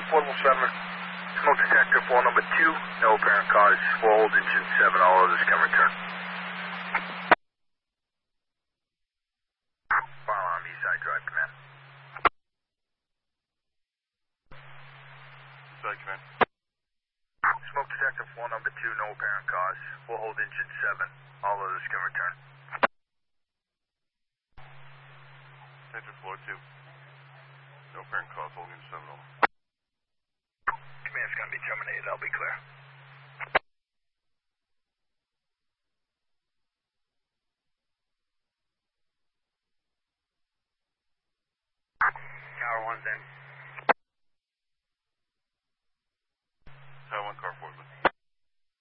Portable 7. Smoke detector floor number 2. No apparent cause. Full hold engine 7. All others can return. Fire alarm Eastside Drive, command. Eastside, command. Smoke detector floor number 2. No apparent cause. Full hold engine 7. All others can return. Detector floor 2. No apparent cause, hold engine 7 over. Command's going to be terminated. I'll be clear. Tower 1's in.